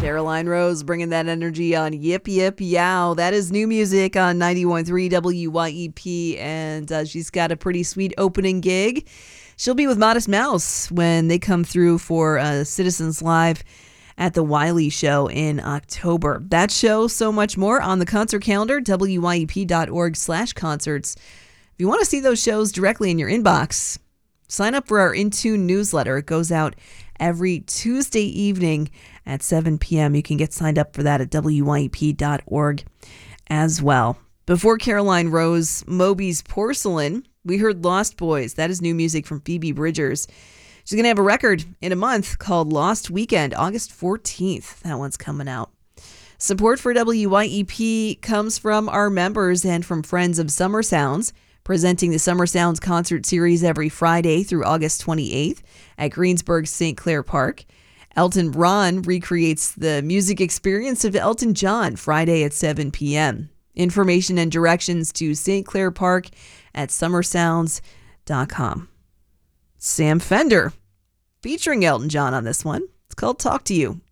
Caroline Rose bringing that energy on Yip Yip Yow. That is new music on 91.3 WYEP, and she's got a pretty sweet opening gig. She'll be with Modest Mouse when they come through for Citizens Live at the Wiley Show in October. That show, so much more on the concert calendar, wyep.org/concerts. If you want to see those shows directly in your inbox, sign up for our Intune newsletter. It goes out every Tuesday evening at 7 p.m. You can get signed up for that at wyep.org as well. Before Caroline Rose, Moby's Porcelain, we heard Lost Boys. That is new music from Phoebe Bridgers. She's going to have a record in a month called Lost Weekend, August 14th. That one's coming out. Support for WYEP comes from our members and from Friends of Summer Sounds, presenting the Summer Sounds concert series every Friday through August 28th at Greensburg St. Clair Park. Elton Ron recreates the music experience of Elton John Friday at 7 p.m. Information and directions to St. Clair Park at summersounds.com. Sam Fender featuring Elton John on this one. It's called Talk to You.